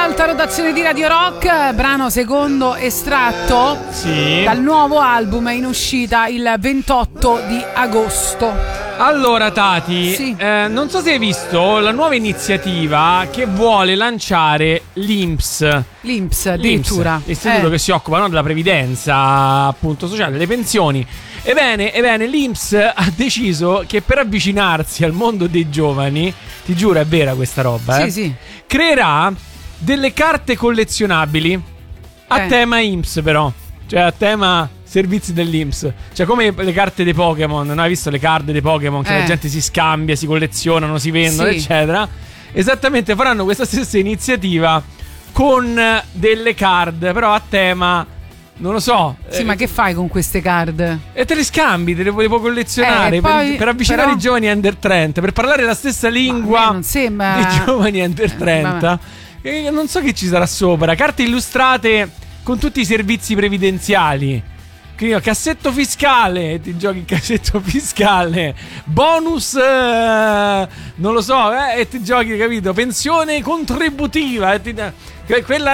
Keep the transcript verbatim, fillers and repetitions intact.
alta rotazione di Radio Rock, brano secondo estratto sì. dal nuovo album in uscita il ventotto di agosto. Allora Tati, sì. eh, non so se hai visto la nuova iniziativa che vuole lanciare l'I N P S. L'I N P S addirittura. L'istituto eh. che si occupa, no, della previdenza appunto sociale, delle pensioni. Ebbene, ebbene l'I N P S ha deciso che per avvicinarsi al mondo dei giovani, ti giuro è vera questa roba, eh, sì, sì. creerà delle carte collezionabili a eh. tema I N P S, però, cioè a tema servizi dell'I N P S, cioè come le carte dei Pokémon, no? Hai visto le card dei Pokémon che eh. la gente si scambia, si collezionano, si vendono, sì. eccetera. Esattamente, faranno questa stessa iniziativa con delle card, però a tema, non lo so. Sì, eh, ma che fai con queste card? E te le scambi, te le puoi puoi collezionare eh, per, poi, per avvicinare però... i giovani under trenta, per parlare la stessa lingua non sembra... dei giovani under trenta. E non so che ci sarà sopra. Carte illustrate con tutti i servizi previdenziali. Quindi cassetto fiscale, ti giochi il cassetto fiscale, bonus, eh, non lo so, eh, e ti giochi, capito? Pensione contributiva, e ti, quella